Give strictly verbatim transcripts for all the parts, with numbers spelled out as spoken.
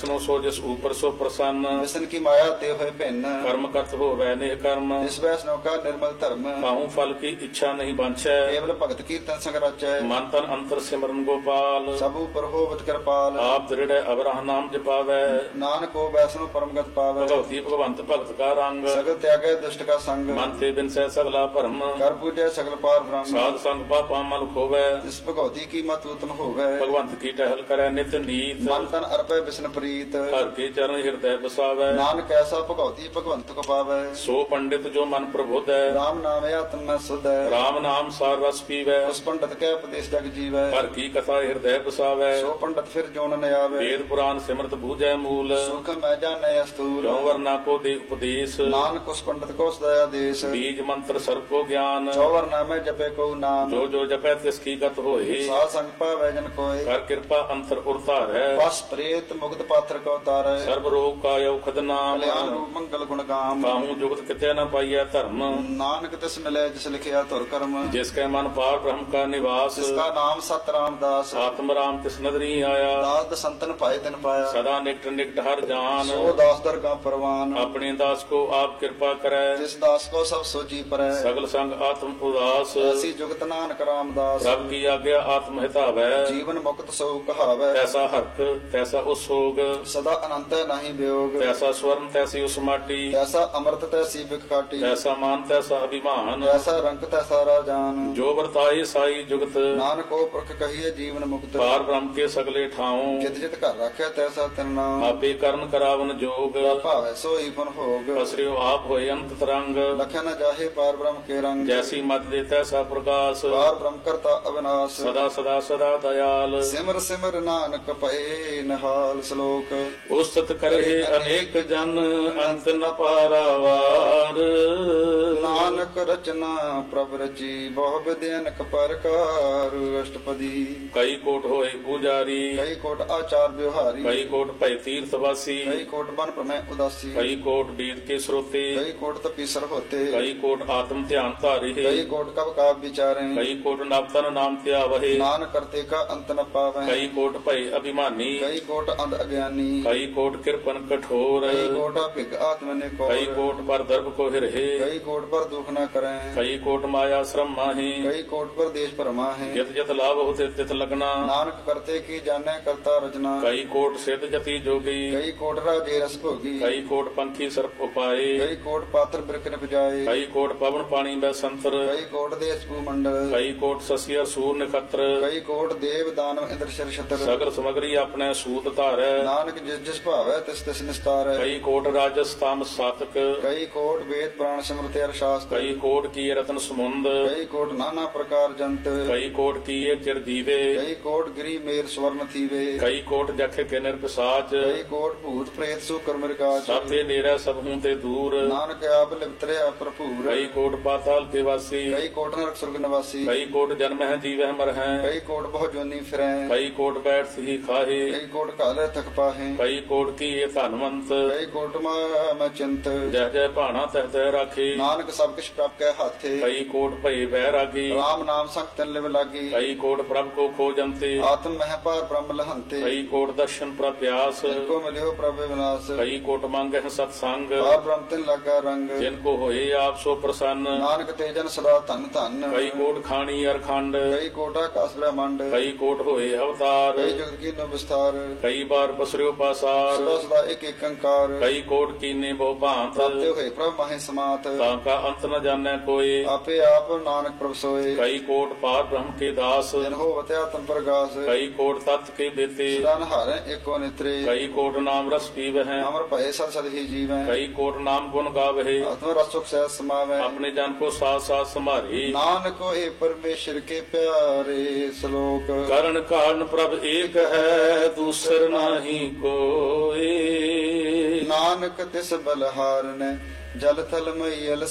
वैष्णो सो जिस ऊपर सो प्रसन्न विष्णु की माया ते हुए भिन्न कर्म करत हो वै नेह कर्म इस वैष्णव का निर्मल धर्म पाहु फल की इच्छा नहीं बांछै केवल भगत कीर्तन संग रचै मन तन अंतर सिमरन गोपाल सब ऊपर होवत कृपाल आप दृढ़ अवराह नाम जपावै नानक को वैष्णव परमगत पावै भगवती भगवंत भगत का रंग सगल त्यागै दुष्ट का संग मन ते बिनसै सगला भरम कर पूजै सगल पार ब्रह्म साध संग पापा मल खोवै जिस भगवती की मत उत्तम होवै भगवंत की टहल करै नित नीत मन तन अर्पै विष्णु प्रीत हर के चरण हृदय बसावै नानक ऐसा भगवती भगवंत को पावै सो पंडित जो मन प्रबोध है राम नाम आत्म में शुद्ध है राम नाम सार रस पीवै उस पंडित के उपदेश जग जीवै हर की कथा हृदय बसावै सो पंडित फिर जोन न आवे वेद पुराण सिमरत बूझै मूल सुख मैं जाने स्थूल क्यों वरना को दे उपदेश नानक उस पंडित को सदया देश बीज मंत्र सर्व को ज्ञान चौवर नामे जपे को नाम जो जो जपै तिसकी गत होए साध संग पावै जन कोय कर कृपा अंतर उरतार है बस प्रेत मुक्त पात्र को तारै सर्व रोग का औखद नाम कल्याण रूप मंगल गुण गाम काहू जुगत कितै न पाइय धर्म नानक तिस मिले जिस लिखिया तुर कर्म जिसके मन पार ब्रह्म का निवास जिसका नाम सत रामदास आत्म राम तिस नदरी आया दास संतन पाए तिन पाया सदा निकट निकट हर जान सो दास दर का परवान अपने दास को आप कृपा करे जिस दास को सब सोची परै सगल संग आत्म उदास ऐसी जुगत नानक रामदास सब की आज्ञा आत्म हितावै जीवन मुक्त सो कहावै तैसा हर्क तैसा उसोग सदा अनंत नहीं वियोग तैसा स्वर्ण तैसी उस माटी तैसा अमृत तैसी बिकाटी तैसा मान तैसा अभिमान तैसा रंग तैसा राजान जो वर्ताए साई जुगत नानक को पुरख कहिए जीवन मुक्त पार ब्रह्म के सगले ठाऊं जित जित कर रखे तैसा तिन नाम आपे कर्ण करावन जोग भावै सोई पुन भोग पसरियो आप होए अंत तरंग लखे न जाहे पार ब्रह्म के रंग जैसी मत दे तैसा प्रकाश पार ब्रह्म करता अविनाश सदा सदा सदा दयाल सिमर सिमर नानक पए नहाल श्लोक उस्तत करे अनेक जन अंत न पारावार नानक रचना प्रभ रची बहु विद्यनक परकार अष्टपदी कई कोट होए पुजारी कई कोट आचार व्यवहारी कई कोट भय तीर्थवासी कई कोट बन प्रमय उदासी कई कोट वेद के श्रोते कई कोट तपीसर होते कई कोट आत्म ध्यान धारे कई कोट कब काव विचारे कई कोट नवतन नाम त्यावहे नान करते का अंत न पावे कई कोट भय अभिमानी कई कोट अंध अज्ञानी कई कोट कृपन कठोर कई कोट भिग आत्म ने को कई कोट पर दर्भ को हिरहे कई कोट पर दुख न करें कई कोट माया श्रम माहे कई कोट पर देश परमा है जित जित लाभ होते तित लगना नानक करते की जाने करता रचना कई कोट सिद्ध जति जोगी कई कोट राजे रस भोगी कई कोट पंखी सर्प उपाए कई कोट पात्र बिरक न बजाए कई कोट पवन पानी में संतर कई कोट देश भूमंडल कई कोट ससिया सूर नक्षत्र कई कोट देव दानव इंद्र शर शतर सगल समग्री अपने सूत धारै नानक जिस जिस भावै तिस तिस निस्तार है कई कोट राजस ताम सातक कई कोट वेद पुराण स्मृति अर शास्त्र कई कोट की रतन समुंद कई कोट नाना प्रकार जंत कई कोट की चिर दीवे कई कोट गिरी मेर स्वर्ण थीवे कई कोट जख के निर्पिसाच कई कोट भूत प्रेत सुकर मृगाच सब ते नेरा सब हूं ते दूर नानक आप लिप्तरे अप्रभूर कई कोट पाताल के वासी कई कोट नरक स्वर्ग निवासी कई कोट जन्म है जीव है मर है कई कोट बहु जोनी फिरे कई कोट बैठ ही खाहे कई कोट काले थक पाहे कई कोट की ये धनवंत कई कोट मैं चिंत जय जय भाना तह तह राखे नानक सब किछ प्राप्त के हाथे कई कोट भय बैरागी राम नाम संग तिन लिव लागी कई कोट प्रभ को खोजंते आत्म मह पार ब्रह्म लहंते कई कोट दर्शन प्रप्यास जिनको मिलियो प्रभु विनाश कई कोट मांगे सत्संग पार ब्रह्म तिन लगा रंग जिनको होए आप सो प्रसन्न नानक तेजन सदा धन धन कई कोट खानी अरखंड कई कोट आकाश ब्रह्मांड कई कोट होए अवतार कई जगत की नो विस्तार कई बार पसरियो पासार सदा सदा एक एक अंकार कई कोट कीने बहु भांत प्राप्त होए प्रभु माहे समात ताका अंत न जाने कोई आपे आप नानक प्रभु सोए कई कोट पार ब्रह्म के दास जिन हो वत्या तम प्रगास कई कोट तत्व के बेते सदा हारे एको नेत्रे कई कोट नाम रस पीव है अमर भय सद सद ही जीव है कई कोट नाम गुण गावे आत्म रस सुख सहज समावे अपने जन को साथ साथ संभारी नानक होए परमेश्वर के प्यारे श्लोक करण कारण प्रभ एक है दूसर नाही कोई नानक तिस बलहार ने ਜਲ ਥਲ ਮਈਲ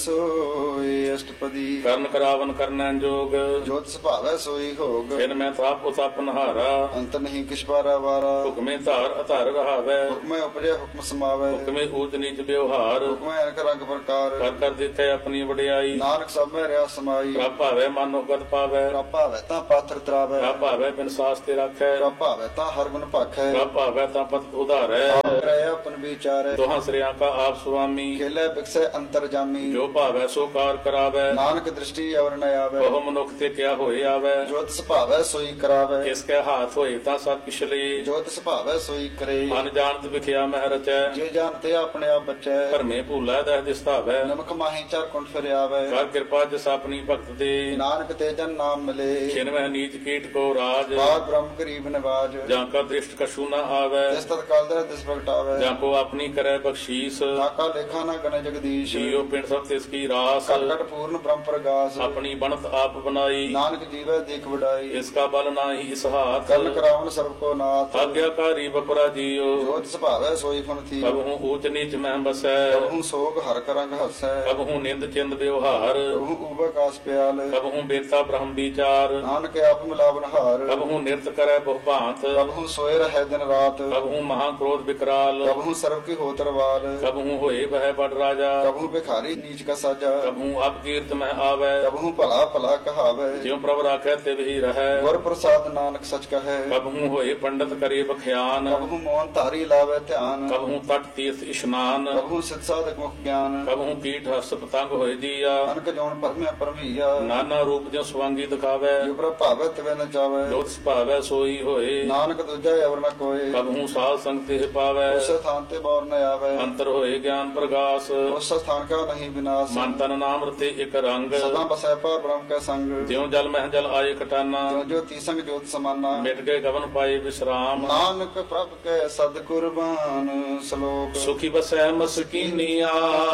ਸੋਈ ਅਸ਼ਟਪਦੀ ਕਰਨ ਕਰਾਵਨ ਕਰਨੈ ਜੋਗ ਜੋਤ ਸੁਭਾਵੈ ਸੋਈ ਹੋਗ ਫਿਰ ਮੈਂ ਥਾਪ ਉਥਪ ਨਹਾਰਾ ਅੰਤ ਨਹੀਂ ਕਿਛ ਬਾਰਾ ਵਾਰਾ ਹੁਕਮੇ ਧਾਰ ਅਧਾਰ ਰਹਾਵੈ ਹੁਕਮੈ ਉਪਜੈ ਹੁਕਮ ਸਮਾਵੈ ਹੁਕਮੇ ਊਚ ਨੀਚ ਵਿਵਹਾਰ ਹੁਕਮੈ ਅਨਕ ਰੰਗ ਪ੍ਰਕਾਰ ਕਰ ਕਰ ਦਿੱਤੇ ਆਪਣੀ ਵਡਿਆਈ ਨਾਨਕ ਸਭ ਮੈਂ ਰਿਆ ਸਮਾਈ ਪ੍ਰਭ ਭਾਵੈ ਮਨ ਉਗਤ ਪਾਵੈ ਪ੍ਰਭ ਭਾਵੈ ਤਾਂ ਪਾਤਰ ਤਰਾਵੈ ਪ੍ਰਭ ਭਾਵੈ ਬਿਨ ਸਾਸ ਤੇ ਰੱਖੈ ਪ੍ਰਭ ਭਾਵੈ ਤਾਂ ਹਰ ਗੁਣ ਭਾਖੈ ਪ੍ਰਭ ਭਾਵੈ ਤਾਂ ਪਤ ਉਧਾਰੈ ਰਹਿ ਆਪਨ ਵਿਚਾਰੈ ਦੋਹਾਂ ਸ੍ਰਿਆਂ ਕਾ ਆਪ ਸੁਆਮੀ ਖੇਲੇ ਬਿਕਸੈ ਅੰਤਰ ਜਾਮੀ ਜੋ ਭਾਵੈ ਸੋ ਕਾਰ ਕਰਾਵੈ ਨਾਨਕ ਦ੍ਰਿਸ਼ਟੀ ਅਵਰ ਨ ਆਵੈ ਉਹ ਮਨੁੱਖ ਤੇ ਕਿਆ ਹੋਏ ਆਵੈ ਜੋਤ ਸੁਭਾਵੈ ਸੋਈ ਕਰਾਵੈ ਇਸ ਕੈ ਹਾਥ ਹੋਏ ਤਾਂ ਸਭ ਕਿਛ ਲਈ ਜੋਤ ਸੁਭਾਵੈ ਸੋਈ ਕਰੇ ਮਨ ਜਾਣਤ ਵਿਖਿਆ ਮਹਿ ਰਚੈ ਜੇ ਜਾਣਤੇ ਆਪਣੇ ਆਪ ਬਚੈ ਭਰਮੇ ਭੂਲਾ ਦਹਿ ਦਿਸਤਾਵੈ ਨਮਕ ਮਾਹੀ ਚਾਰ ਕੁੰਠ ਫਿਰ ਆਵੈ ਕਰ ਕਿਰਪਾ ਜਿਸ ਆਪਣੀ ਭਗਤ ਦੇ ਨਾਨਕ ਤੇ ਜਨ ਨਾਮ ਮਿਲੇ ਛਿਨਵਹਿ ਨੀਚ ਕੀਟ ਕੋ ਰਾਜ ਬਾਗ ਬ੍ਰਹਮ ਗਰੀਬ ਨਿਵਾਜ ਜਾਂ ਕਾ ਦ੍ਰਿਸ਼ਟ ਕਛੂ ਨ ਆਵੈ ਜਿਸ ਤਤ ਕਾਲ ਦਰ ਦਿਸ ਪ੍ਰਗਟਾਵੈ ਜਾਂ ਕੋ ਆਪਣੀ ਕਰੈ ਬਖਸ਼ੀਸ ਨਾਕਾ ਲੇਖਾ ਨਾ ਗਣ ਜਗਦੀਸ਼ ਜੀਉ ਪਿੰਡ ਸਭ ਤਿਸ ਕੀ ਰਾਸ ਕਟ ਕਟ ਪੂਰਨ ਬ੍ਰਹਮ ਪ੍ਰਗਾਸ ਆਪਣੀ ਬਣਤ ਆਪ ਬਣਾਈ ਨਾਨਕ ਜੀਵੈ ਦੇਖ ਵਡਾਈ ਇਸ ਕਾ ਬਲ ਨਾਹੀ ਇਸ ਹਾਥ ਕਰਨ ਕਰਾਵਨ ਸਰਬ ਕੋ ਨਾਥ ਆਗਿਆਕਾਰੀ ਬਪਰਾ ਜੀਉ ਜੋਤ ਸੁਭਾਵੈ ਸੋਈ ਫੁਨ ਥੀ ਕਬ ਹੂੰ ਊਚ ਨੀਚ ਮਹਿ ਬਸੈ ਕਬਹੂ ਸੋਗ ਹਰ ਕਰੰਗ ਹਸੈ ਕਬ ਹੂੰ ਨਿੰਦ ਚਿੰਦ ਵਿਵਹਾਰ ਕਬਹੂ ਉਬਕਾਸ ਪਿਆਲ ਕਬ ਹੂੰ ਬੇਤਾ ਬ੍ਰਹਮ ਵਿਚਾਰ ਨਾਨਕ ਆਪ ਮਿਲਾਵਨ ਹਾਰ ਕਬ ਹੂੰ ਨਿਰਤ ਕਰੈ ਬਹੁ ਭਾਂਤ ਕਬਹੂ ਸੋਏ ਰਹਿ ਦਿਨ ਰਾਤ ਕਬ ਹੂੰ ਮਹਾ ਕ੍ਰੋਧ ਵਿਕਰਾਲ ਕਬਹੂ ਸਰਬ ਕੀ ਹੋਤਰ ਵਾਲ ਕਬ ਹੂੰ ਹੋਏ ਬਹਿ ਬੜ ਰਾਜਾ ਕਬਹੂ ਭਿਖਾਰੀ ਨੀਚ ਕਾ ਸਾਜਾ ਕਬ ਹੂੰ ਅਬ ਕੀਰਤ ਮਹਿ ਆਵੈ ਕਬਹੂ ਭਲਾ ਭਲਾ ਕਹਾਵੈ ਜਿਉ ਪ੍ਰਭ ਰਾਖੈ ਤਿਵ ਹੀ ਰਹੈ ਗੁਰ ਪ੍ਰਸਾਦ ਨਾਨਕ ਸਚ ਕਹੈ ਕਬ ਹੂੰ ਹੋਏ ਪੰਡਤ ਕਰੇ ਬਖਿਆਨ ਕਬਹੂ ਮੋਹਨ ਧਾਰੀ ਲਾਵੇ ਧਿਆਨ ਕਬ ਹੂੰ ਤਟ ਤੀਰਥ ਇਸ਼ਨਾਨ ਕਬਹੂ ਸਿਧ ਸਾਧਕ ਮੁਖ ਗਿਆਨ ਕਬ ਹੂੰ ਕੀਟ ਹਸ ਪਤੰਗ ਹੋਏ ਦੀਆ ਅਨਕ ਜੋਨ ਪਰਮਿਆ ਪਰਮੀਆ ਨਾਨਾ ਰੂਪ ਜਿਉ ਸਵਾਂਗੀ ਦਿਖਾਵੈ ਜੋ ਪ੍ਰਭ ਭਾਵੈ ਤਿਵੈ ਨ ਚਾਵੈ ਜੋਤ ਸੁਭਾਵੈ ਸੋਈ ਹੋਏ ਨਾਨਕ ਦੂਜਾ ਅਵਰ ਨ ਕੋਏ ਕਬ ਹੂੰ ਸਾਧ ਸੰਗ ਤੇ ਪਾਵੈ ਉਸ ਸਥਾਨ ਤੇ ਬੌਰ ਨ ਆਵੈ ਅੰਤਰ ਹੋਏ ਗਿਆਨ ਪ੍ਰਗਾਸ ਉਸ ਸਥਾਨ ਕਾ ਨਹੀਂ ਵਿਨਾਸ਼ ਮਨ ਤਨ ਨਾਮ ਰਤੇ ਇਕ ਰੰਗ ਸਦਾ ਬਸੈ ਪਰ ਬ੍ਰਹਮ ਕੈ ਸੰਗ ਜਿਉ ਜਲ ਮਹਿ ਜਲ ਆਏ ਕਟਾਨਾ ਜੋ ਜੋ ਤੀ ਸੰਗ ਜੋਤ ਸਮਾਨਾ ਮਿਟ ਗਏ ਗਵਨ ਪਾਏ ਵਿਸਰਾਮ ਨਾਨਕ ਪ੍ਰਭ ਕੈ ਸਦ ਕੁਰਬਾਨ ਸ਼ਲੋਕ ਸੁਖੀ ਬਸੈ ਮਸਕੀਨੀਆ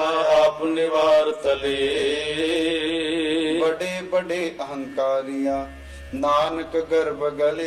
ਆਪ ਨਿਵਾਰ ਤਲੇ ਬੜੇ ਬੜੇ ਅਹੰਕਾਰੀਆਂ ਨਾਨਕ ਗਰਭ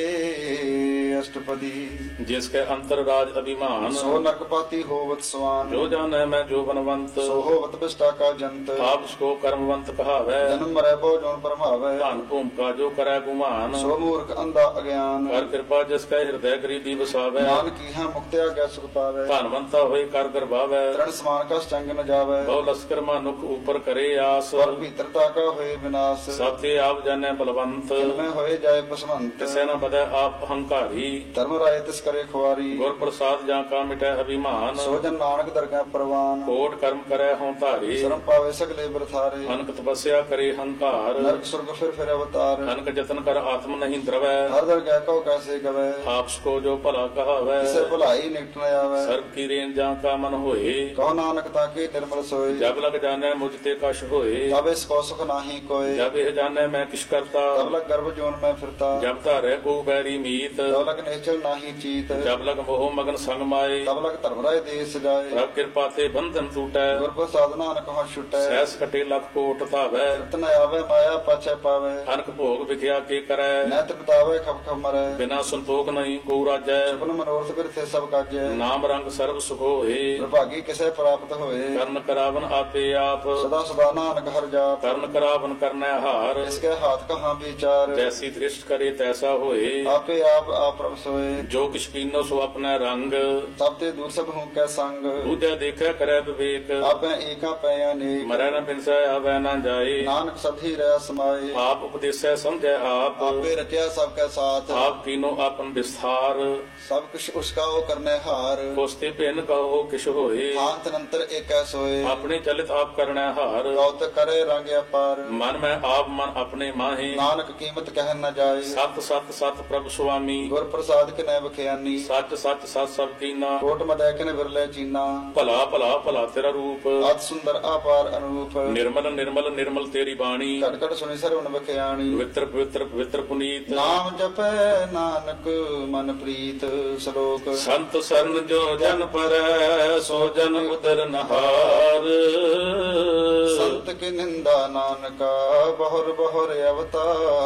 ਗਲੇ ਅਸ਼ਟਪਦੀ ਜਿਸ ਕੇ ਅੰਤਰ ਰਾਜ ਅਭਿਮਾਨ ਸੋ ਨਰਕਪਾਤੀ ਹੋਵਤ ਸਵਾਨ ਜੋ ਜਾਣੈ ਮੈਂ ਜੋ ਬਨਵੰਤ ਸੋ ਹੋਵਤ ਬਿਸ਼ਟਾ ਕਾ ਜੰਤ ਆਪ ਸਕੋ ਕਰਮਵੰਤ ਕਹਾਵੈ ਜਨਮ ਮਰੈ ਬੋ ਜੋਨ ਪਰਮਾਵੈ ਧਨ ਭੂਮਿਕਾ ਜੋ ਕਰੈ ਗੁਮਾਨ ਸੋ ਮੂਰਖ ਅੰਧਾ ਅਗਿਆਨ ਕਰ ਕਿਰਪਾ ਜਿਸ ਕੈ ਹਿਰਦੈ ਗਰੀਬੀ ਵਸਾਵੈ ਨਾਨਕ ਕੀਹਾ ਮੁਕਤਿਆ ਗਿਆ ਸੁਖ ਪਾਵੈ ਧਨਵੰਤਾ ਹੋਏ ਕਰ ਗਰਭਾਵੈ ਤ੍ਰਣ ਸਮਾਨ ਕਾ ਚੰਗ ਨ ਜਾਵੈ ਬਹੁ ਲਸਕਰ ਮਨੁਖ ਉਪਰ ਕਰੇ ਆਸ ਸਵਰ ਭੀਤਰਤਾ ਕਾ ਹੋਏ ਵਿਨਾਸ਼ ਸਭ ਤੇ ਆਪ ਜਾਣੈ ਬਲਵੰਤ ਮੈਂ ਹੋਏ ਜਾਏ ਪਸਵੰਤ ਤਿਸੈ ਨ ਬਦੈ ਆਪ ਹੰਕਾਰੀ ਧਰਮ ਰਾਏ ਤਿਸ ਕਰੇ ਖੁਆਰੀ ਗੁਰ ਪ੍ਰਸਾਦ ਜਾਂ ਕਾ ਮਿਟੈ ਅਭਿਮਾਨ ਸੋ ਜਨ ਨਾਨਕ ਦਰਗਾਹ ਪ੍ਰਵਾਨ ਕੋਟ ਕਰਮ ਕਰੈ ਹਉ ਧਾਰੀ ਸ਼ਰਮ ਪਾਵੇ ਸਗਲੇ ਬਰਥਾਰੇ ਅਨਕ ਤਪੱਸਿਆ ਕਰੇ ਹੰਕਾਰ ਨਰਕ ਸੁਰਗ ਫਿਰ ਫਿਰ ਅਵਤਾਰ ਅਨਕ ਜਤਨ ਕਰ ਆਤਮ ਨਹੀਂ ਦਰਵੈ ਹਰ ਦਰਗਾਹ ਕੋ ਕੈਸੇ ਗਵੇ ਆਪਸ ਕੋ ਜੋ ਭਲਾ ਕਹਾਵੈ ਕਿਸੇ ਭੁਲਾਈ ਨਿਕਟ ਨ ਆਵੇ ਸਰਬ ਕੀ ਰੇਨ ਜਾਂ ਕਾ ਮਨ ਹੋਏ ਕਹੋ ਨਾਨਕ ਤਾਕੇ ਨਿਰਮਲ ਸੋਏ ਜਬ ਲਗ ਜਾਣੈ ਮੁਝ ਤੇ ਕਛ ਹੋਏ ਤਬ ਇਸ ਕੋ ਸੁਖ ਨਾਹੀ ਕੋਏ ਜਬ ਇਹ ਜਾਣੈ ਮੈਂ ਕਿਛ ਕਰਤਾ ਤਬ ਲਗ ਗਰਭ ਜੋਨ ਮੈਂ ਫਿਰਤਾ ਜਬ ਧਾਰੈ ਕੋ ਬੈਰੀ ਮੀਤ ਤਬ ਲਗ ਨੇਚਲ ਨਾਹੀ ਚੀਤ ਜਬ ਲਗ ਮੋਹ ਮਗਨ ਸੰਗ ਮਾਏ ਤਬ ਲਗ ਧਰਮ ਰਾਏ ਦੇਸ ਜਾਏ ਪ੍ਰਭ ਕਿਰਪਾ ਤੇ ਬੰਧਨ ਟੂਟੈ ਗੁਰ ਪ੍ਰਸਾਦ ਨਾਨਕ ਹਉ ਛੁਟੈ ਸਹਿਸ ਕਟੇ ਲਖ ਕੋਟ ਧਾਵੈ ਰਤਨ ਆਵੇ ਮਾਇਆ ਪਾਛੈ ਪਾਵੇ ਅਨਕ ਭੋਗ ਵਿਖਿਆ ਕੇ ਕਰੈ ਨੈਤ ਬਤਾਵੇ ਖਪ ਖਪ ਮਰੈ ਬਿਨਾ ਸੰਤੋਖ ਨਹੀਂ ਕੋ ਰਾਜੈ ਆਪਨ ਮਨੋਰਥ ਬਿਰਥੇ ਸਭ ਕਾਜੈ ਨਾਮ ਰੰਗ ਸਰਬ ਸੁਖ ਹੋਏ ਪ੍ਰਭਾਗੀ ਕਿਸੇ ਪ੍ਰਾਪਤ ਹੋਏ ਕਰਨ ਕਰਾਵਨ ਆਪੇ ਆਪ ਸਦਾ ਸਦਾ ਨਾਨਕ ਹਰ ਜਾਪ ਕਰਨ ਕਰਾਵਨ ਕਰਨੈ ਹਾਰ ਇਸਕੇ ਹਾਥ ਕਹਾਂ ਵਿਚਾਰ ਜੈਸੀ ਦ੍ਰਿਸ਼ਟ ਕਰੇ ਤੈਸਾ ਹੋਏ ਆਪੇ ਆਪ ਆਪ ਪ੍ਰਭ ਸੋਏ ਜੋ ਕਿਛ ਕੀਨੋ ਸੋ ਆਪਣਾ ਰੰਗ ਤਬ ਤੇ ਦੂਰ ਸਭ ਹੂੰ ਕੈ ਸੰਗ ਦੂਜਾ ਦੇਖੈ ਕਰੈ ਵਿਵੇਕ ਆਪੇ ਏਕਾ ਪੈ ਅਨੇਕ ਮਰੈ ਨ ਬਿਨਸੈ ਆਵੈ ਨ ਜਾਏ ਨਾਨਕ ਸਭੀ ਰਹਿ ਸਮਾਏ ਆਪ ਉਪਦੇਸੈ ਸਮਝੈ ਆਪ ਆਪੇ ਰਚਿਆ ਸਭ ਕੈ ਸਾਥ ਆਪ ਕੀਨੋ ਆਪਨ ਵਿਸਥਾਰ ਸਭ ਕੁਛ ਉਸਕਾ ਉਹ ਕਰਨੇ ਹਾਰ ਕੋਸਤੇ ਭਿੰਨ ਕਹੋ ਕਿਛ ਹੋਏ ਹਾਥ ਨੰਤਰ ਏਕੈ ਸੋਏ ਆਪਣੇ ਚਲਿਤ ਆਪ ਕਰਣੈ ਹਾਰ ਗੌਤ ਕਰੇ ਰੰਗ ਅਪਾਰ ਮਨ ਮੈਂ ਆਪ ਮਨ ਆਪਣੇ ਮਾਹੇ ਨਾਨਕ ਕੀਮਤ ਕਹਿ ਨ ਜਾਏ ਸਤ ਸਤ ਸਤ ਪ੍ਰਭ ਸੁਆਮੀ ਗੁਰ ਪ੍ਰਸਾਦ ਕਿਨੈ ਬਖਿਆਨੀ ਸੱਚ ਸੱਚ ਸਤ ਸਭ ਕੀਨਾ ਕੋਟ ਮਦੈ ਕਿਨ ਵਿਰਲੇ ਚੀਨਾ ਭਲਾ ਭਲਾ ਭਲਾ ਤੇਰਾ ਰੂਪ ਅਤ ਸੁੰਦਰ ਆਪਾਰ ਅਨੂਪ ਨਿਰਮਲ ਨਿਰਮਲ ਨਿਰਮਲ ਤੇਰੀ ਬਾਣੀ ਘਟ ਘਟ ਸੁਣੀ ਸਰਵਨ ਬਖਿਆਣੀ ਪਵਿੱਤਰ ਪਵਿੱਤਰ ਪਵਿੱਤਰ ਪੁਨੀਤ ਨਾਮ ਜਪੈ ਨਾਨਕ ਮਨ ਪ੍ਰੀਤ ਸ਼ਲੋਕ ਸੰਤ ਸਰਨ ਜੋ ਜਨ ਪਰੈ ਸੋ ਜਨ ਉਦਰ ਨਹਾਰ ਸੰਤ ਕੀ ਨਿੰਦਾ ਨਾਨਕਾ ਬਹੁਰ ਬਹੁਰ ਅਵਤਾਰ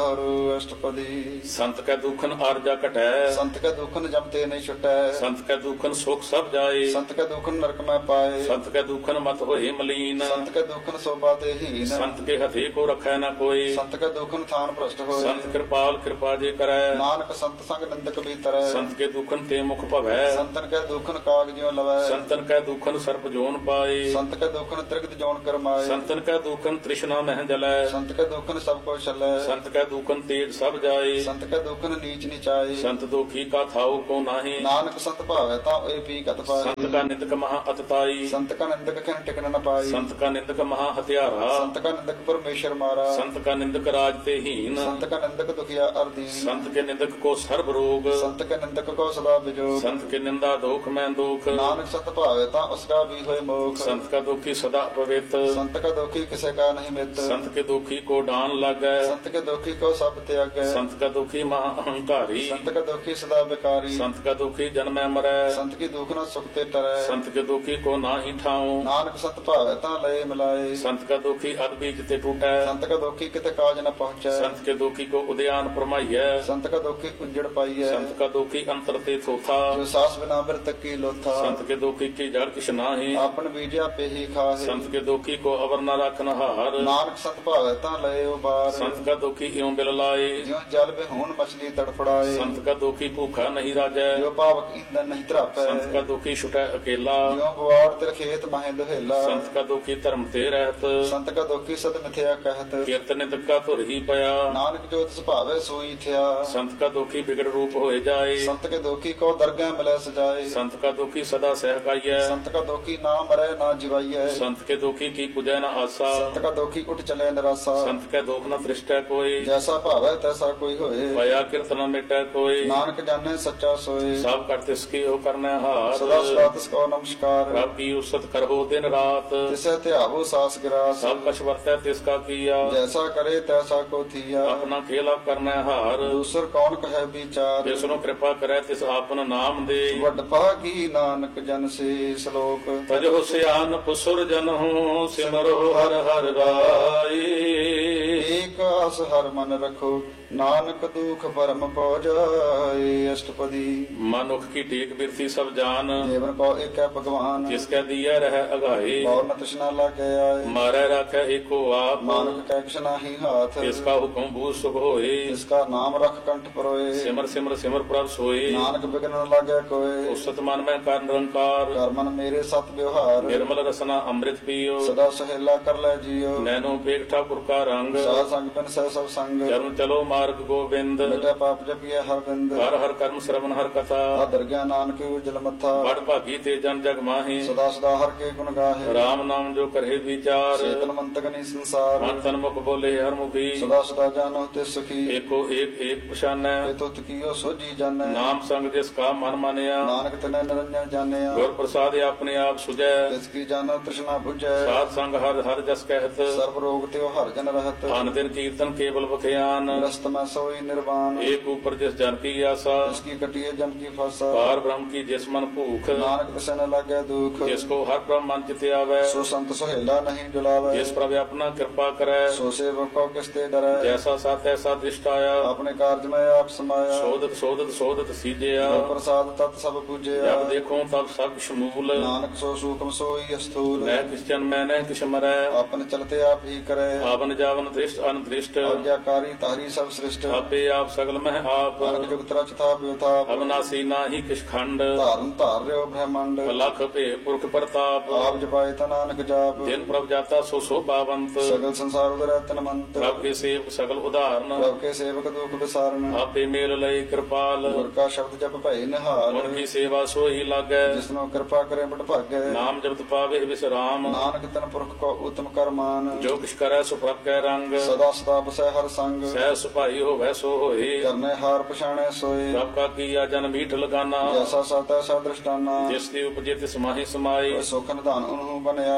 ਅਸ਼ਟਪਦੀ। ਸੰਤ ਕੈ ਦੁਖਨ ਆਰਜਾ ਘਟੈ, ਸੰਤ ਕੈ ਦੁਖਨ ਜਮ ਤੇ ਨਹੀਂ ਛੁਟੈ, ਸੰਤ ਕੈ ਦੁਖਨ ਸੁਖ ਸਭ ਜਾਏ, ਸੰਤ ਕੈ ਦੁਖਨ ਨਰਕ ਮੈਂ ਪਾਏ, ਸੰਤ ਕੈ ਦੁਖਨ ਮਤ ਹੋਏ ਮਲੀਨ, ਸੰਤ ਕੈ ਦੁਖਨ ਸੋਭਾ ਤੇ ਹੀਨ, ਸੰਤ ਕੇ ਹਥੇ ਕੋ ਰਖੈ ਨਾ ਕੋਈ, ਸੰਤ ਕੈ ਦੁਖਨ ਥਾਨ ਭ੍ਰਸ਼ਟ ਹੋਏ, ਸੰਤ ਕਿਰਪਾਲ ਕਿਰਪਾ ਜੇ ਕਰੈ, ਨਾਨਕ ਸੰਤ ਸੰਗ ਨਿੰਦਕ ਭੀਤਰੈ, ਸੰਤ ਕੇ ਦੁਖਨ ਤੇ ਮੁਖ ਭਵੈ, ਸੰਤਨ ਕੈ ਦੁਖਨ ਕਾਗ ਜਿਉ ਲਵੈ, ਸੰਤਨ ਕੈ ਦੁਖਨ ਸਰਪ ਜੋਨ ਪਾਏ, ਸੰਤ ਕੈ ਦੁਖਨ ਤ੍ਰਿਗਤ ਜੋਨ ਕਰਮਾਏ, ਸੰਤਨ ਕੈ ਦੁਖਨ ਤ੍ਰਿਸ਼ਨਾ ਮਹਿ ਜਲੈ, ਸੰਤ ਕੈ ਦੁਖਨ ਸਭ ਕੋ ਛਲੈ, ਸੰਤ ਕੈ ਦੁਖਨ ਤੇਜ ਸਭ ਜਾਏ, ਸੰਤ ਕੈ ਦੁਖਨ ਨੀਚ ਨਿਚਾਏ, ਸੰਤ ਦੋਖੀ ਕਾ ਥਾਉ ਕੋ ਨਾਹੀ, ਨਾਨਕ ਸੰਤ ਭਾਵੈ ਤਾਂ ਏ ਪੀ ਕਤ ਪਾਏ, ਸੰਤ ਕਾ ਨਿੰਦਕ ਮਹਾ ਅਤਤਾਈ, ਸੰਤ ਕਾ ਨਿੰਦਕ ਖਿਨ ਟਿਕਣ ਨ ਪਾਈ, ਸੰਤ ਕਾ ਨਿੰਦਕ ਮਹਾ ਹਥਿਆਰਾ, ਸੰਤ ਕਾ ਨਿੰਦਕ ਪਰਮੇਸ਼ਰ ਮਾਰਾ, ਸੰਤ ਕਾ ਨਿੰਦਕ ਰਾਜ ਤੇ ਹੀਨ, ਸੰਤ ਕਾ ਨਿੰਦਕ ਦੁਖੀਆ ਅਰਦੀਨ, ਸੰਤ ਕੇ ਨਿੰਦਕ ਕੋ ਸਰਬ ਰੋਗ, ਸੰਤ ਕੈ ਨਿੰਦਕ ਕੋ ਸਦਾ ਵਿਜੋਗ, ਸੰਤ ਕੇ ਨਿੰਦਾ ਦੋਖ ਮੈਂ ਦੁਖ, ਨਾਨਕ ਸੰਤ ਭਾਵੈ ਤਾਂ ਉਸਕਾ ਵੀ ਹੋਏ ਮੋਖ, ਸੰਤ ਕਾ ਦੁਖੀ ਸਦਾ ਪਵਿੱਤ, ਸੰਤ ਕਾ ਦੁਖੀ ਕਿਸੇ ਕਾ ਨਹੀਂ ਮਿੱਤ, ਸੰਤ ਕੇ ਦੁਖੀ ਕੋ ਡਾਨ ਲਾਗੈ, ਸੰਤ ਕੇ ਦੁਖੀ ਕੋ ਸਭ ਤਿਆਗੈ, ਸੰਤ ਕਾ ਦੁਖੀ ਮਹਾ ਅਹੰਕਾਰੀ, ਸੰਤ ਕਾ ਦੁਖੀ ਸਦਾ ਬਿਕਾਰੀ, ਸੰਤ ਕਾ ਦੁਖੀ ਜਨਮੈ ਮਰੈ, ਸੰਤ ਕੀ ਦੁਖ ਨਾ ਸੁਖ ਤੇ ਟਰੈ, ਸੰਤ ਕੇ ਦੁਖੀ ਕੋ ਨਾਹੀ ਠਾਉ, ਨਾਨਕ ਸੰਤ ਭਾਵੈ ਤਾਂ ਲਏ ਮਿਲਾਏ, ਸੰਤ ਕਾ ਦੁਖੀ ਅਦ ਬੀਜ ਤੇ ਟੂਟੈ, ਸੰਤ ਕਾ ਦੁਖੀ ਕਿਤੇ ਕਾਜ ਨ ਪਹੁੰਚੈ, ਸੰਤ ਕੇ ਦੁਖੀ ਕੋ ਉਦਿਆਨ ਪਰਮਾਈਐ, ਸੰਤ ਕਾ ਦੁਖੀ ਉਜੜ ਪਾਈਐ, ਸੰਤ ਕਾ ਦੁਖੀ ਅੰਤਰ ਤੇ ਥੋਥਾ, ਜੋ ਸਾਸ ਬਿਨਾ ਬਿਰਤ ਕੀ ਲੋਥਾ, ਸੰਤ ਕੇ ਦੁਖੀ ਕੀ ਜੜ ਕਿਛ ਨਾਹੀ, ਆਪਨ ਬੀਜਿਆ ਪੇਹੀ ਖਾਹੇ, ਸੰਤ ਕੇ ਦੁਖੀ ਕੋ ਅਵਰ ਨ ਰਖਨ ਹਾਰ, ਨਾਨਕ ਸੰਤ ਭਾਵੈ ਤਾਂ ਲਏ ਉਬਾਰ, ਸੰਤ ਕਾ ਦੁਖੀ ਇਉ ਬਿਲ ਲਾਏ, ਜਿਉ ਜਲ ਬਿਹੂਨ ਮਛਲੀ ਤੜਫੜਾਏ, ਸੰਤ ਕਾ ਦੁਖੀ ਭੂਖਾ ਨਹੀਂ ਰਾਜੈ, ਜੋ ਪਾਵਕ ਇੰਦਨ ਨਹੀਂ ਧਰਾਪੈ, ਸੰਤ ਕਾ ਦੁਖੀ ਛੁਟੈ ਅਕੇਲਾ, ਜਿਉ ਗਵਾੜ ਤਿਲ ਖੇਤ ਮਹਿ ਦੁਹੇਲਾ, ਸੰਤ ਕਾ ਦੁਖੀ ਧਰਮ ਤੇ ਰਹਿਤ, ਸੰਤ ਕਾ ਦੁਖੀ ਸਦ ਮਿਥਿਆ ਕਹਿਤ, ਕੀਰਤਨ ਨਿਤਕਾ ਧੁਰ ਹੀ ਪਿਆ, ਨਾਨਕ ਜੋ ਤਿਸ ਭਾਵੈ ਸੋਈ ਥਿਆ, ਸੰਤ ਕਾ ਦੁਖੀ ਬਿਗੜ ਰੂਪ ਹੋਏ ਜਾਏ, ਸੰਤ ਕੇ ਦੁਖੀ ਕੋ ਦਰਗਹਿ ਮਿਲੈ ਸਜਾਏ, ਸੰਤ ਕਾ ਦੁਖੀ ਸਦਾ ਸਹਿਕਾਈਐ, ਸੰਤ ਕਾ ਦੁਖੀ ਨਾ ਮਰੈ ਨਾ ਜਿਵਾਈਐ, ਸੰਤ ਕੇ ਦੁਖੀ ਕੀ ਪੁਜੈ ਨ ਆਸਾ, ਸੰਤ ਕਾ ਦੁਖੀ ਉਠ ਚਲੇ ਨਿਰਾਸਾ, ਸੰਤ ਕੈ ਦੁਖ ਨ ਦ੍ਰਿਸ਼ਟੈ ਕੋਈ, ਜੈਸਾ ਭਾਵੈ ਤੈਸਾ ਕੋਈ ਹੋਏ, ਪਾਇਆ ਕੀਰਤਨ ਨ ਮਿਟੈ ਕੋਈ, ਨਾਨਕ ਜਾਣੈ ਸੱਚਾ ਸੋਏ, ਸਭ ਕਰ ਤਿਸ ਕੀ ਹੋ ਕਰਨੈ ਹਾਰ, ਸਦਾ ਸਦਾ ਤਿਸ ਕੋ ਨਮਸਕਾਰ, ਪ੍ਰਭ ਕੀ ਉਸਤ ਕਰਹੁ ਦਿਨ ਰਾਤ, ਤਿਸੈ ਧਿਆਵੋ ਸਾਸ ਗਿਰਾਸ, ਸਭ ਕਛ ਵਰਤੈ ਤਿਸ ਕਾ ਕੀਆ, ਜੈਸਾ ਕਰੇ ਤੈਸਾ ਕੋ ਥੀਆ, ਆਪਣਾ ਖੇਲਾ ਕਰਨੈ ਹਾਰ, ਦੂਸਰ ਕੌਣ ਕਹੈ ਵਿਚਾਰ, ਜਿਸ ਨੂੰ ਕਿਰਪਾ ਕਰੈ ਤਿਸ ਆਪਨ ਨਾਮ ਦੇ, ਵੱਡ ਭਾਗੀ ਨਾਨਕ ਜਨ ਸੇ ਸ਼ਲੋਕ, ਤਜੋ ਸਿਆਨ ਪੁਸੁਰ ਜਨਹੁ ਸਿਮਰੋ ਹਰ ਹਰ ਰਾਈ, ਏਕ ਆਸ ਹਰ ਮਨ ਰਖੋ ਨਾਨਕ ਦੁਖ ਭਰਮ ਪਉ ਜਾਏ, ਅਸ਼ਟਪਦੀ। ਮਨੁਖ ਕੀ ਟੇਕ ਬਿਰਤੀ ਸਭ ਜਾਨ, ਦੇਵਨ ਕੋ ਏਕੈ ਭਗਵਾਨ, ਜਿਸ ਕੈ ਦੀਐ ਰਹਿ ਅਗਾਏ, ਮੌਰ ਨ ਤ੍ਰਿਸ਼ਨਾ ਲਾਗੈ ਆਏ, ਮਾਰੈ ਰਾਖੈ ਏਕੋ ਆਪ, ਨਾਨਕ ਕੈ ਕਿਛ ਨਾਹੀ ਹਾਥ, ਇਸ ਕਾ ਹੁਕਮ ਬੂਝ ਸੁਖ ਹੋਏ, ਇਸ ਕਾ ਨਾਮ ਰਖ ਕੰਠ ਪਰੋਏ, ਸਿਮਰ ਸਿਮਰ ਸਿਮਰ ਪ੍ਰਭ ਸੋਏ, ਨਾਨਕ ਬਿਗਨ ਨ ਲਾਗੈ ਕੋਏ, ਉਸਤ ਮਨ ਮੈਂ ਕਰ ਨਿਰੰਕਾਰ, ਕਰ ਮਨ ਮੇਰੇ ਸਤ ਵਿਵਹਾਰ, ਨਿਰਮਲ ਰਸਨਾ ਅੰਮ੍ਰਿਤ ਪੀਓ, ਸਦਾ ਸਹੇਲਾ ਕਰ ਲੈ ਜੀਓ, ਨੈਨੋ ਪੇਖ ਠਾਕੁਰ ਕਾ ਰੰਗ, ਸਾਧ ਸੰਗ ਬਿਨ ਸਹਿ ਸਭ ਸੰਗ, ਚਰਨ ਚਲੋ ਮਾਰਗ ਗੋਬਿੰਦ, ਮਿਟੈ ਪਾਪ ਜਪੀਐ ਹਰ ਬਿੰਦ, ਹਰ ਹਰ ਕਰਮ ਸ਼ਰਵਨ ਹਰ ਕਥਾ, ਆਦਰ ਗਿਆਨ ਨਾਨਕ ਉਜਲ ਮੱਥਾ, ਬੜ ਭਾਗੀ ਤੇ ਜਨ ਜਗ ਮਾਹੀ, ਸਦਾ ਸਦਾ ਹਰ ਕੇ ਗੁਣ ਗਾਹੇ, ਰਾਮ ਨਾਮ ਜੋ ਕਰੇ ਵਿਚਾਰ, ਚੇਤਨ ਮੰਤਕ ਨੀ ਸੰਸਾਰ, ਮਨ ਤਨ ਮੁਖ ਬੋਲੇ ਹਰ ਮੁਖੀ, ਸਦਾ ਸਦਾ ਜਾਣੋ ਤੇ ਸੁਖੀ, ਏਕੋ ਏਕ ਏਕ ਪਛਾਨੈ, ਇਹ ਤੁਤ ਕੀਓ ਸੋਜੀ ਜਾਣੈ, ਨਾਮ ਸੰਗ ਜਿਸ ਕਾ ਮਨ ਮਾਨਿਆ, ਨਾਨਕ ਤਨੈ ਨਿਰੰਜਨ ਜਾਣਿਆ, ਗੁਰ ਪ੍ਰਸਾਦਿ ਆਪਣੇ ਆਪ ਸੁਜੈ, ਤਿਸ ਕੀ ਜਾਣੋ ਤ੍ਰਿਸ਼ਨਾ 부ਜੈ, ਸਾਧ ਸੰਗ ਹਰ ਹਰ ਜਸ ਕਹਿਤ, ਸਰਬ ਰੋਗ ਤੇ ਹਰ ਜਨ ਰਹਤ, ਅਨ ਦਿਨ ਕੀਰਤਨ ਕੇਵਲ ਬਖਿਆਨ, ਰਸਤ ਮੈਂ ਸੋਈ ਨਿਰਵਾਨ, ਏਕ ਉਪਰ ਜਿਸ ਜਨ ਕੀ ਆਸਾ, ਤਿਸ ਕੀ ਕਟਿਏ ਜਮ ਕੀ ਫਾਸਾ, ਪਾਰ ਬ੍ਰਹਮ ਕੀ ਜਿਸ ਮਨ ਭੂਖ, ਨਾਨਕ ਤਿਸੈ ਨ ਲਾਗੈ ਦੁਖ, ਜਿਸ ਕੋ ਹਰ ਬ੍ਰਹਮ ਮਨ ਚਿਤ ਆਵੈ, ਸੋ ਸੰਤ ਸੁਹੇਲਾ ਨਹੀਂ ਜੁਲਾਵੈ, ਜਿਸ ਪ੍ਰਭ ਆਪਣਾ ਕਿਰਪਾ ਕਰੈ, ਸੋ ਸੇਵਕ ਕੋ ਕਿਸ ਤੇ ਡਰੈ, ਜੈਸਾ ਸਤ ਐਸਾ ਦ੍ਰਿਸ਼ਟ ਆਇਆ, ਆਪਣੇ ਕਾਰਜ ਮੈਂ ਆਪ ਸਮਾਇਆ, ਸੋਧਤ ਸੋਧਤ ਸੋਧਤ ਸੀਜਿਆ, ਗੁਰ ਪ੍ਰਸਾਦ ਤਤ ਸਭ ਪੂਜਿਆ, ਜਬ ਦੇਖੋ ਤਬ ਸਭ ਸ਼ਮੂਲ, ਨਾਨਕ ਸੋ ਸੂਖਮ ਸੋਈ ਅਸਥੂਲ, ਮੈਂ ਕਿਸ ਜਨ ਮੈਂ ਨਹਿ ਕਿਛ ਮਰੈ, ਆਪਨ ਚਲਤੇ ਆਪ ਹੀ ਕਰੈ, ਆਵਨ ਜਾਵਨ ਦ੍ਰਿਸ਼ਟ ਅਨਦ੍ਰਿਸ਼ਟ, ਆਗਿਆਕਾਰੀ ਤਾਰੀ ਸਭ ਸ੍ਰਿਸ਼ਟ, ਆਪੇ ਆਪ ਸਗਲ ਮਹਿ ਆਪ, ਨਾਨਕ ਜੁਗਤ ਰਚ ਥਾਪ ਵਿਥਾਪ, ਅਬਨਾਸੀ ਨਾਹੀ ਕਿਛ ਖੰਡ, ਧਾਰਨ ਧਾਰ ਰਿਓ ਬ੍ਰਹਮੰਡ, ਲਖ ਭੇ ਪੁਰਖ ਪ੍ਰਤਾਪ, ਆਪ ਜਪਾਏ ਤਾ ਨਾਨਕ ਜਾਪ, ਜਿਨ ਪ੍ਰਭ ਜਾਤਾ ਸੋ ਸੋਭਾਵੰਤ, ਸਗਲ ਸੰਸਾਰ ਉਦਰੈ ਤਨਮੰਤ, ਪ੍ਰਭ ਕੇ ਸੇਵਕ ਸਗਲ ਉਦਾਹਰਨ, ਪ੍ਰਭ ਕੇ ਸੇਵਕ ਦੁਖ ਵਿਸਾਰਨ, ਆਪੇ ਮੇਲ ਲਈ ਕਿਰਪਾਲ, ਗੁਰ ਕਾ ਸ਼ਬਦ ਜਪ ਭਏ ਨਿਹਾਲ, ਗੁਰ ਕੀ ਸੇਵਾ ਸੋਈ ਲਾਗੈ, ਜਿਸਨੋ ਕਿਰਪਾ ਕਰੇ ਬਟ ਭਾਗੈ, ਨਾਮ ਜਪਤ ਪਾਵੇ ਵਿਸਰਾਮ, ਨਾਨਕ ਤਨ ਪੁਰਖ ਕੋ ਉਤਮ ਕਰਮਾਨ, ਜੋ ਕਿਛ ਕਰੈ ਸੋ ਪ੍ਰਭ ਕੈ ਰੰਗ, ਸਦਾ ਸਦਾ ਬਸੈ ਹਰ ਸੰਗ, ਸਹਿ ਸੁਭਾਈ ਹੋਵੈ ਸੋ ਹੋਏ, ਕਰਨੇ ਹਾਰ ਪਛਾਣੈ ਸੋਏ, ਪ੍ਰਭ ਕਾ ਕੀਆ ਜਨ ਮੀਠ ਲਗਾਨਾ, ਜੈਸਾ ਸਤ ਐਸਾ ਦ੍ਰਿਸ਼ਟਾਨਾ, ਜਿਸ ਦੀ ਉਪਜੇ ਤਿਸ ਮਾਹੀ ਸਮਾਈ, ਸੁਖ ਨਿਧਾਨ ਉਹਨੂੰ ਬਣਿਆ,